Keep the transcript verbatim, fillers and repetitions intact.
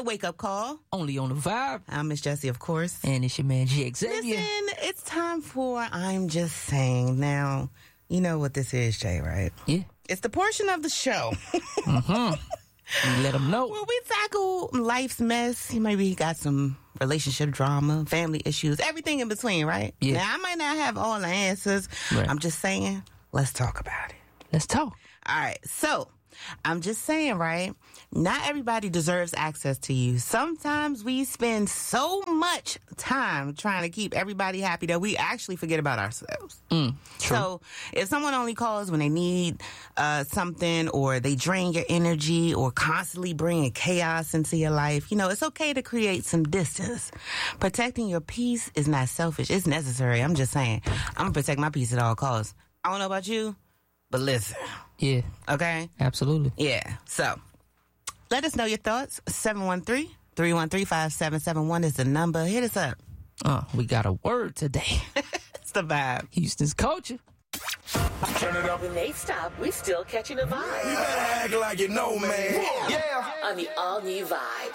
Wake Up Call. Only on the Vibe. I'm Miss Jessie, of course. And it's your man, G Xavier. Listen, it's time for I'm Just Saying. Now, you know what this is, Jay, right? Yeah. It's the portion of the show. mm-hmm. We let them know. Well, we tackle life's mess. Maybe he got some relationship drama, family issues, everything in between, right? Yeah. Now, I might not have all the answers. Right. I'm just saying, let's talk about it. Let's talk. All right. So, I'm just saying, right? Not everybody deserves access to you. Sometimes we spend so much time trying to keep everybody happy that we actually forget about ourselves. Mm, true. So if someone only calls when they need uh, something, or they drain your energy, or constantly bringing chaos into your life, you know, it's okay to create some distance. Protecting your peace is not selfish. It's necessary. I'm just saying. I'm going to protect my peace at all costs. I don't know about you, but listen. Yeah. Okay? Absolutely. Yeah. So, let us know your thoughts. seven one three, three one three, five seven seven one is the number. Hit us up. Uh, we got a word today. It's the vibe. Houston's culture. Turn it up. When they stop, we still catching a vibe. You better act like you know, man. Yeah. On the all-new Vibe.